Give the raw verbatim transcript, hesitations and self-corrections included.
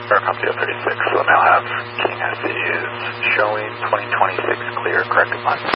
Aircom zero thirty-six, so now have King S C is showing twenty twenty-six clear, corrected line.